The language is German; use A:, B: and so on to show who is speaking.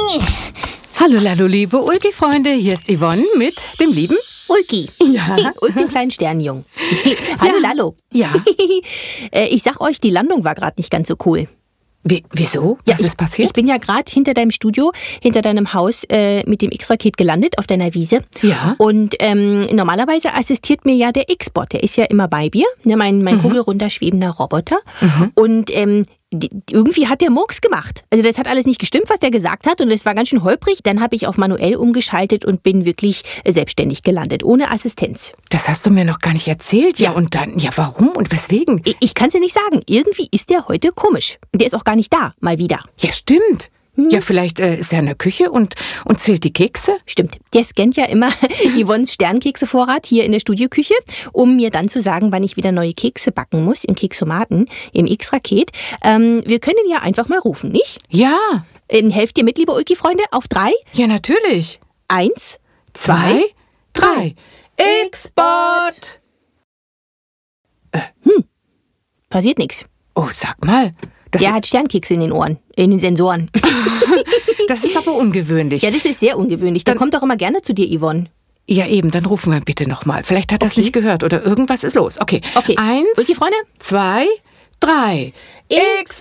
A: Hallo, liebe Ulki-Freunde, hier ist Yvonne mit dem lieben
B: Ulki.
A: Ja.
B: Und dem kleinen Sternjungen. Hallo, Lalo.
A: Ja.
B: Ich sag euch, die Landung war gerade nicht ganz so cool.
A: Wieso? Was ist passiert?
B: Ich bin ja gerade hinter deinem Studio, hinter deinem Haus mit dem X-Raket gelandet auf deiner Wiese.
A: Ja.
B: Und normalerweise assistiert mir ja der X-Bot, der ist ja immer bei mir, ne, mein kugelrunterschwebender Roboter. Und irgendwie hat der Murks gemacht. Also das hat alles nicht gestimmt, was der gesagt hat, und es war ganz schön holprig. Dann habe ich auf manuell umgeschaltet und bin wirklich selbstständig gelandet, ohne Assistenz.
A: Das hast du mir noch gar nicht erzählt. Ja, und dann, warum und weswegen?
B: Ich kann es dir nicht sagen. Irgendwie ist der heute komisch. Der ist auch gar nicht da, mal wieder.
A: Ja, stimmt. Ja, vielleicht ist er in der Küche und zählt die Kekse?
B: Stimmt. Der scannt ja immer Yvonnes Sternkeksevorrat hier in der Studioküche, um mir dann zu sagen, wann ich wieder neue Kekse backen muss im Keksomaten, im X-Raket. Wir können ihn ja einfach mal rufen, nicht?
A: Ja.
B: Helft ihr mit, liebe Ulki-Freunde? Auf 3?
A: Ja, natürlich.
B: 1,
A: 2, 3. X-Bot!
B: Passiert nichts.
A: Oh, sag mal.
B: Der hat Sternkekse in den Ohren, in den Sensoren.
A: Das ist aber ungewöhnlich.
B: Ja, das ist sehr ungewöhnlich. Der kommt doch immer gerne zu dir, Yvonne.
A: Ja, eben, dann rufen wir bitte nochmal. Vielleicht hat er es nicht gehört oder irgendwas ist los. Okay. 1,
B: Ulki-Freunde?
A: 2, 3. X